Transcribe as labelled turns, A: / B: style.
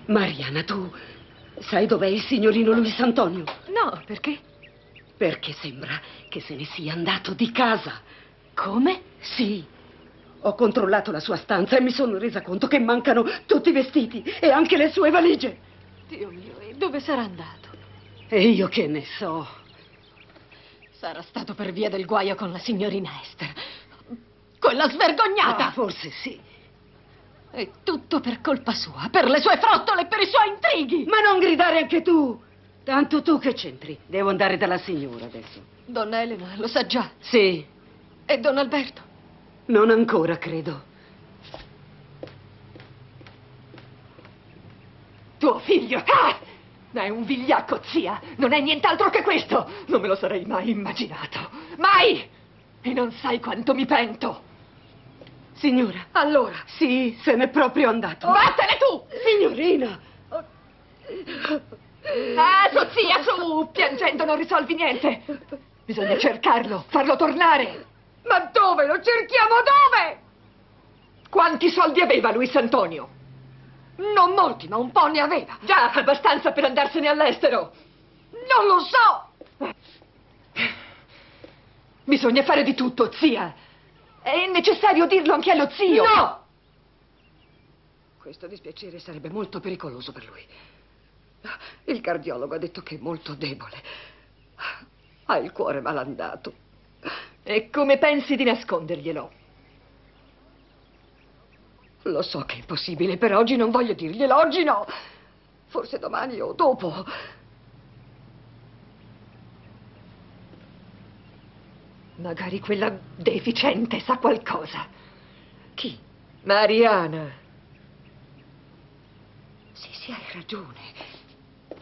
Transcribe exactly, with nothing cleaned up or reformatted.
A: Mariana, tu sai dov'è il signorino Luis Antonio?
B: No, perché?
A: Perché sembra che se ne sia andato di casa.
B: Come?
A: Sì. Ho controllato la sua stanza e mi sono resa conto che mancano tutti i vestiti e anche le sue valigie.
B: Dio mio, e dove sarà andato?
A: E io che ne so.
B: Sarà stato per via del guaio con la signorina Esther. Quella svergognata!
A: Ah, forse sì.
B: È tutto per colpa sua, per le sue frottole e per i suoi intrighi!
A: Ma non gridare anche tu! Tanto tu che c'entri? Devo andare dalla signora adesso.
B: Donna Elena lo sa già.
A: Sì.
B: E Don Alberto?
A: Non ancora, credo.
B: Tuo figlio? Ah! È un vigliacco, zia. Non è nient'altro che questo. Non me lo sarei mai immaginato. Mai! E non sai quanto mi pento.
A: Signora.
B: Allora?
A: Sì, se n'è proprio andato.
B: Vattene tu!
A: Signorina!
B: Ah, su, zia, su! Piangendo non risolvi niente. Bisogna cercarlo, farlo tornare.
A: Ma dove? Lo cerchiamo dove?
B: Quanti soldi aveva Luis Antonio?
A: Non molti, ma un po' ne aveva.
B: Già, abbastanza per andarsene all'estero.
A: Non lo so!
B: Bisogna fare di tutto, zia. È necessario dirlo anche allo zio.
A: No! Questo dispiacere sarebbe molto pericoloso per lui. Il cardiologo ha detto che è molto debole. Ha il cuore malandato.
B: E come pensi di nasconderglielo?
A: Lo so che è impossibile, per oggi non voglio dirglielo. Oggi no. Forse domani o dopo.
B: Magari quella deficiente sa qualcosa.
A: Chi?
B: Mariana.
A: Sì, sì, hai ragione.